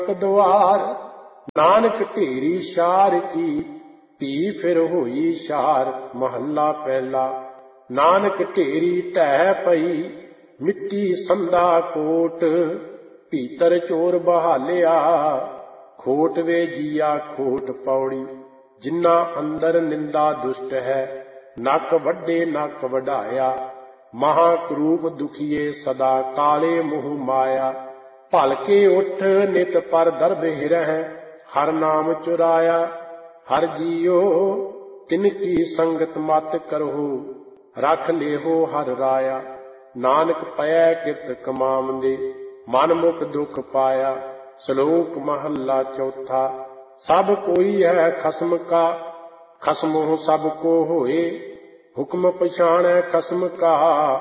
द्वार नानक ढेरी शार की धी फिर होई शार। महला पहला। नानक ढेरी ढह पई मिट्टी संधा कोट भीतर चोर बहालिया खोट वे जिया खोट। पौड़ी जिन्ना अंदर निंदा दुष्ट है नक वड्डे नक वढाया। महाक्रूप दुखिए सदा काले मुँह माया। भलके उठ नित पर दर्द हिरह हर नाम चुराया। हर जियो तिनकी संगत मत करहो रख लेहो हर राया। नानक पै कित कमावंदे मन मुख दुख पाया। श्लोक महला चौथा। सब कोई है खसम का खसमों सब को होए। हुक्म पछाणै खसम का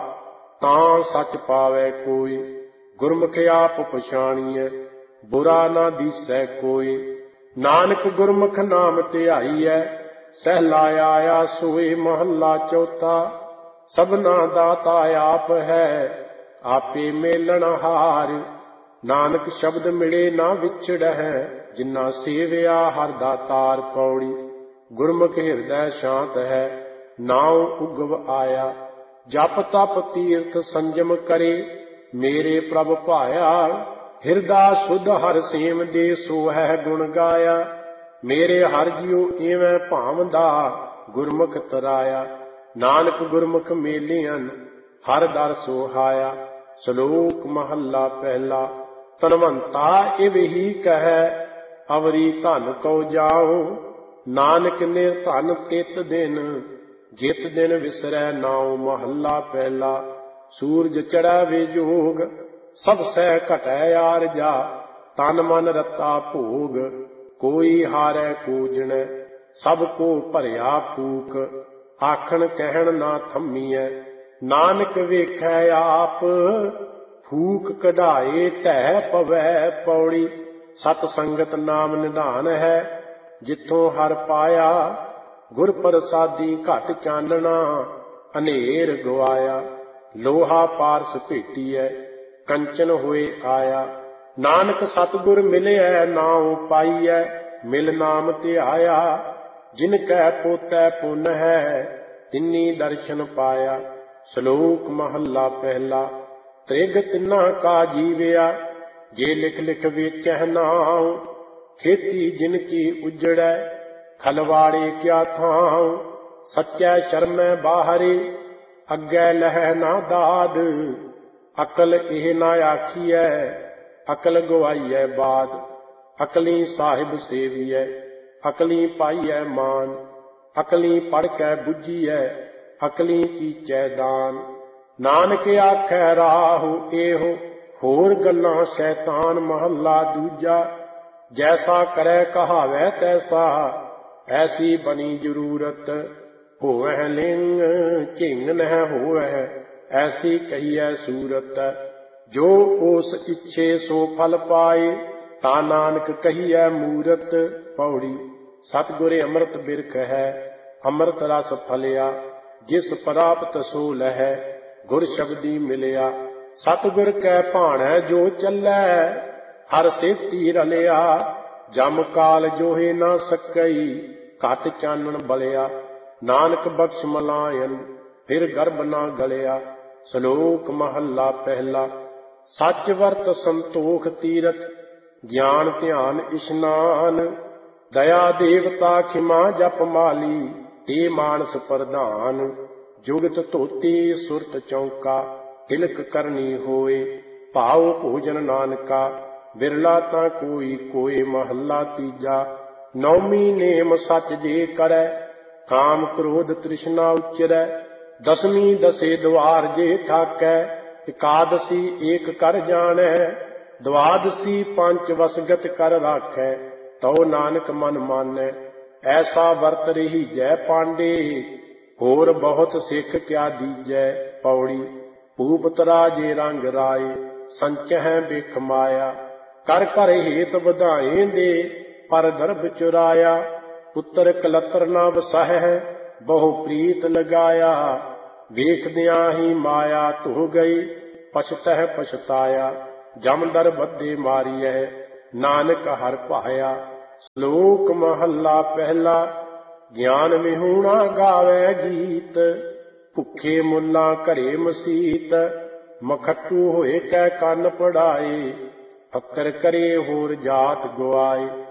तां सच पावै कोई। गुरमुख आप पछाणिए बुरा ना दिसै कोई। नानक गुरमुख नाम धियाईऐ सहला आया सोए। महला चौथा। सबना दाता आप है आपे मेलण हार। नानक शब्द मिले ना विछड़ै जिन्ना सेविया हर दातार। पौड़ी गुरमुख हिरदै शांत है नाउ उगव आया। जप तप तीर्थ संजम करे मेरे प्रभ भाया। हिरदा शुद्ध हर सेम दे सो है गुण गाया। मेरे हर जियो इवें भावदा गुरमुख तराया। नानक गुरमुख मेलियन हर दर सोहाया। श्लोक महला पहला। धनवंता इव ही कहे अवरी धन को जाओ। नानक निर्धन तित दिन जित दिन विसरै नाउ। महला पहला। सूरज चढ़ै वे जोग सब सह घटै आरजा। तन मन रता भोग कोई हारै कूजणै। सब को भरिया फूक आखण कहण ना थम्मीਐ। नानक वेखै आप फूक कढ़ाए ढह पवै। पौड़ी सत संगत नाम निधान है जिथों हर पाया। गुर प्रसादी घट चानना अनेर गवाया। लोहा पारस भेटीਐ कंचन होए आया। नानक सतगुर मिलिਐ नाउ पाईਐ मिल नाम धियाया। जिन कै पोतै पुन है तिन्नी दर्शन पाया। श्लोक महला पहला। त्रिग तिन्ना का जीविया जे लिख लिख वेचह नाउ। खेती जिनकी उजड़ै खलवाड़े क्या थाउ। सच्चै शर्मै बाहरे अग्गै लहै ना दाद। अकल एह ना आखिए अकल गवाईऐ बाद। अकली साहिब सेविए अकली पाईऐ मान। अकली पढ़ कै बुझीऐ अकली कीचै दान। नानक आखै राहु एहो होर गल्लां शैतान। महला दूजा। जैसा करै कहावै तैसा ऐसी बनी जरूरत। होवै लिंग झिंग नह होवै ऐसी कहिए सूरत। जो ओस इच्छे सो फल पाए ता नानक कहिए मूरत। पौड़ी सतगुर अमृत बिरख है अमृत रस फलिया। जिस प्राप्त सो लहै गुर शब्दी मिलिया। सतगुर कै भाणै जो चलै हर सेती रलिया। जम काल जोहे ना सकई घट चानण बलिया। नानक बख्श मलायन फिर गर्भ ना गलिया। श्लोक महला पहला। सच वर्त संतोख तीरथ ज्ञान ध्यान इशनान। दया देवता खिमा जप माली ते मानस प्रधान। जुगत धोती सुरत चौका तिलक करनी होए। भाव भोजन नानका बिरला ता कोई कोय। महला तीजा। नौमी नेम सच जे करै काम क्रोध तृष्णा उचरै। दसवीं दसे द्वार जे ठाकै एकादशी एक कर जानै। द्वादशी पंच वसगत कर राखै तौ नानक मन मानै। ऐसा वर्त रही जय पांडे होर बहुत सिख क्या दीजै। पौड़ी भूप तराजे रंग राय संचह बिख माया। कर कर हेत ਵਧਾਏ दे पर दर्भ चुराया। पुत्र कलतर ना वसह बहु प्रीत लगाया। ਵੇਖਦਿਆਂ ਹੀ ਮਾਇਆ ਧੁ ਗਈ ਪਛਤਹਿ ਪਛਤਾਇਆ। ਜਮ ਦਰ ਬੱਧੇ ਮਾਰੀਐ ਨਾਨਕ ਹਰਿ ਭਾਇਆ। ਸ਼ਲੋਕ ਮਹੱਲਾ ਪਹਿਲਾ। ਗਿਆਨ ਵਿਹੂਣਾ ਗਾਵੇ ਗੀਤ, ਭੁੱਖੇ ਮੁੱਲਾ ਘਰੇ ਮਸੀਤ। ਮਖੱਟੂ ਹੋਏ ਕੈ ਕੰਨ ਪੜਾਏ, ਫਕਰ ਕਰੇ ਹੋਰ ਜਾਤ ਗਵਾਏ।